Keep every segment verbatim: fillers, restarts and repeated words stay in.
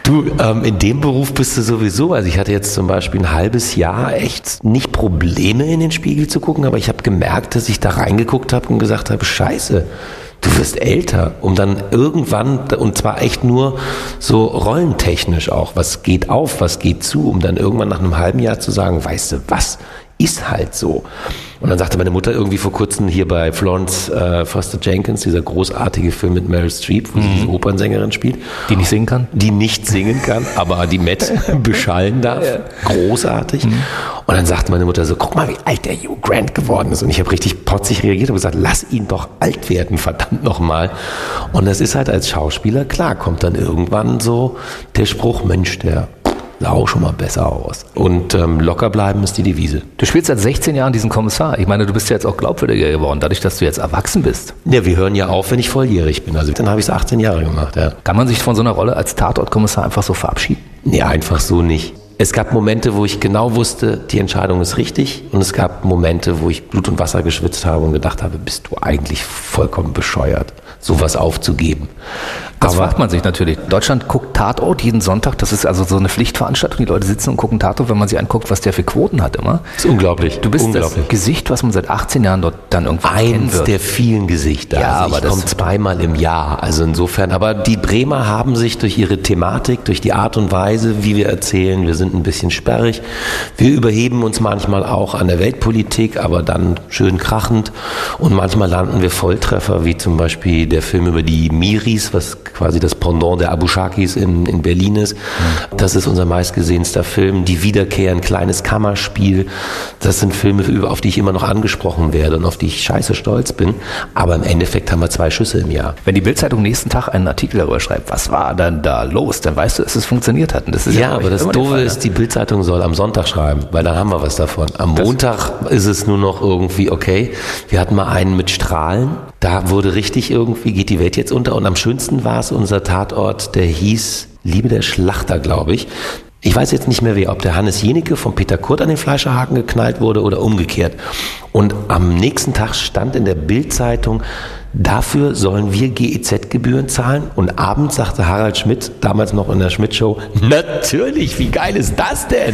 Du, ähm, in dem Beruf bist du sowieso, also ich hatte jetzt zum Beispiel ein halbes Jahr echt nicht Probleme in den Spiegel zu gucken, aber ich habe gemerkt, dass ich da reingeguckt habe und gesagt habe, scheiße, du wirst älter, um dann irgendwann, und zwar echt nur so rollentechnisch auch, was geht auf, was geht zu, um dann irgendwann nach einem halben Jahr zu sagen, weißt du was, ist halt so. Und dann sagte meine Mutter irgendwie vor kurzem hier bei Florence äh, Foster Jenkins, dieser großartige Film mit Meryl Streep, wo mhm. sie diese Opernsängerin spielt. Die nicht singen kann? Die nicht singen kann, aber die Met beschallen darf. Ja. Großartig. Mhm. Und dann sagte meine Mutter so, guck mal, wie alt der Hugh Grant geworden ist. Und ich habe richtig potzig reagiert und gesagt, lass ihn doch alt werden, verdammt nochmal. Und das ist halt als Schauspieler, klar, kommt dann irgendwann so der Spruch, Mensch, der sah auch schon mal besser aus. Und ähm, locker bleiben ist die Devise. Du spielst seit sechzehn Jahren diesen Kommissar. Ich meine, du bist ja jetzt auch glaubwürdiger geworden, dadurch, dass du jetzt erwachsen bist. Ja, wir hören ja auf, wenn ich volljährig bin. Also dann habe ich es achtzehn Jahre gemacht, ja. Kann man sich von so einer Rolle als Tatortkommissar einfach so verabschieden? Nee, einfach so nicht. Es gab Momente, wo ich genau wusste, die Entscheidung ist richtig. Und es gab Momente, wo ich Blut und Wasser geschwitzt habe und gedacht habe, bist du eigentlich vollkommen bescheuert, sowas aufzugeben. Das Aber fragt man sich natürlich. Deutschland guckt Tatort jeden Sonntag. Das ist also so eine Pflichtveranstaltung. Die Leute sitzen und gucken Tatort, wenn man sich anguckt, was der für Quoten hat immer. Das ist unglaublich. Du bist unglaublich. das Gesicht, was man seit achtzehn Jahren dort dann irgendwie kennen Eins wird. der vielen Gesichter. Ja, also aber ich komme zweimal im Jahr. Also insofern. Aber die Bremer haben sich durch ihre Thematik, durch die Art und Weise, wie wir erzählen, wir sind ein bisschen sperrig. Wir überheben uns manchmal auch an der Weltpolitik, aber dann schön krachend. Und manchmal landen wir Volltreffer, wie zum Beispiel der Film über die Miris, was quasi das Pendant der Abu Shakis in, in Berlin ist. Das ist unser meistgesehenster Film. Die Wiederkehr, ein kleines Kammerspiel. Das sind Filme, auf die ich immer noch angesprochen werde und auf die ich scheiße stolz bin. Aber im Endeffekt haben wir zwei Schüsse im Jahr. Wenn die Bild-Zeitung nächsten Tag einen Artikel darüber schreibt, was war dann da los, dann weißt du, dass es funktioniert hat. Und das ist ja, ja aber das Doofe ist, die Bild-Zeitung soll am Sonntag schreiben, weil dann haben wir was davon. Am das Montag ist es nur noch irgendwie okay. Wir hatten mal einen mit Strahlen. Da wurde richtig irgendwie, geht die Welt jetzt unter. Und am schönsten war es unser Tatort, der hieß Liebe der Schlachter, glaube ich. Ich weiß jetzt nicht mehr wer, ob der Hannes Jenecke von Peter Kurt an den Fleischerhaken geknallt wurde oder umgekehrt. Und am nächsten Tag stand in der Bild-Zeitung, dafür sollen wir G E Z-Gebühren zahlen. Und abends sagte Harald Schmidt, damals noch in der Schmidt-Show, natürlich, wie geil ist das denn?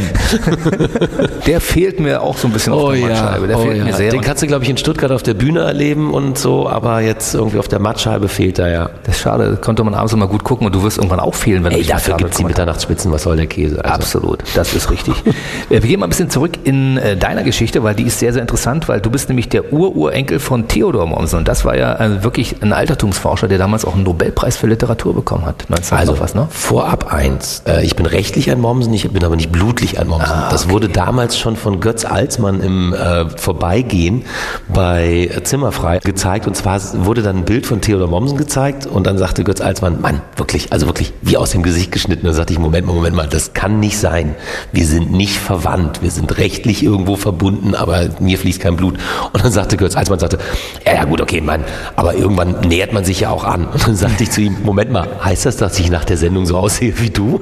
Der fehlt mir auch so ein bisschen oh auf der ja, Mattscheibe. Der oh fehlt ja. mir sehr. Den kannst du, glaube ich, in Stuttgart auf der Bühne erleben und so, aber jetzt irgendwie auf der Mattscheibe fehlt er ja. Das ist schade, das konnte man abends immer gut gucken und du wirst irgendwann auch fehlen, wenn Ey, du dafür gibt es die Mitternachtsspitzen, was soll der Käse? Also. Absolut, das ist richtig. Wir gehen mal ein bisschen zurück in äh, deiner Geschichte, weil die ist sehr, sehr interessant, weil du bist nämlich der Ur-Urenkel von Theodor Mommsen und das war ja äh, wirklich ein Altertumsforscher, der damals auch einen Nobelpreis für Literatur bekommen hat. neunzehn Also was, ne? Vorab eins. Äh, ich bin rechtlich ein Mommsen, ich bin aber nicht blutlich ein Mommsen. Ah, das okay. wurde damals schon von Götz Alsmann im äh, Vorbeigehen bei Zimmerfrei gezeigt. Und zwar wurde dann ein Bild von Theodor Mommsen gezeigt und dann sagte Götz Alsmann, Mann, wirklich, also wirklich wie aus dem Gesicht geschnitten. Da sagte ich, Moment mal, Moment mal, das kann nicht sein. Wir sind nicht verwandt, wir sind rechtlich irgendwo verbunden, aber mir fließt kein Blut. Und dann sagte Götz Alsmann, sagte, ja, ja gut, okay, Mann, aber irgendwann nähert man sich ja auch an. Und dann sagte ich zu ihm, Moment mal, heißt das, dass ich nach der Sendung so aussehe wie du?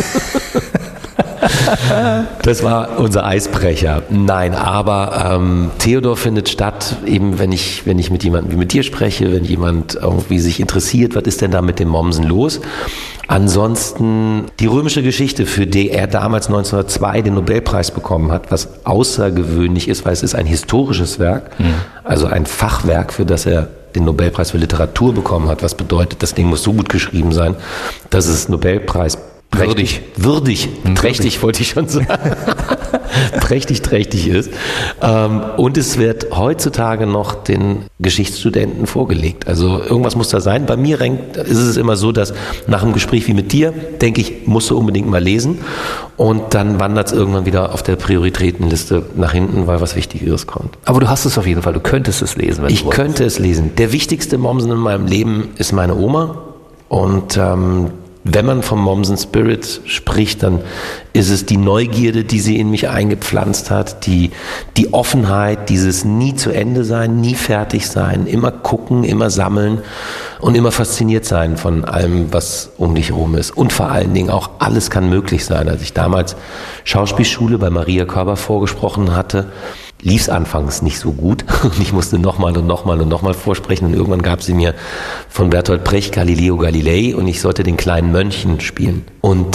Das war unser Eisbrecher. Nein, aber ähm, Theodor findet statt, eben wenn ich, wenn ich mit jemandem wie mit dir spreche, wenn jemand irgendwie sich interessiert, was ist denn da mit dem Mommsen los? Ansonsten die römische Geschichte, für die er damals neunzehnhundertzwei den Nobelpreis bekommen hat, was außergewöhnlich ist, weil es ist ein historisches Werk, mhm. also ein Fachwerk, für das er den Nobelpreis für Literatur bekommen hat, was bedeutet, das Ding muss so gut geschrieben sein, dass es Nobelpreis Würdig. Würdig. Trächtig wollte ich schon sagen. Prächtig, trächtig ist. Und es wird heutzutage noch den Geschichtsstudenten vorgelegt. Also irgendwas muss da sein. Bei mir ist es immer so, dass nach einem Gespräch wie mit dir, denke ich, musst du unbedingt mal lesen. Und dann wandert es irgendwann wieder auf der Prioritätenliste nach hinten, weil was Wichtigeres kommt. Aber du hast es auf jeden Fall. Du könntest es lesen, wenn ich du wolltest. Ich könnte es lesen. Der wichtigste Mommsen in meinem Leben ist meine Oma. Und ähm, wenn man vom Mommsen Spirit spricht, dann ist es die Neugierde, die sie in mich eingepflanzt hat, die, die Offenheit, dieses nie zu Ende sein, nie fertig sein, immer gucken, immer sammeln und immer fasziniert sein von allem, was um dich herum ist. Und vor allen Dingen auch, alles kann möglich sein. Als ich damals Schauspielschule bei Maria Körber vorgesprochen hatte, lief es anfangs nicht so gut und ich musste nochmal und nochmal und nochmal vorsprechen und irgendwann gab sie mir von Bertolt Brecht Galileo Galilei und ich sollte den kleinen Mönchen spielen. Und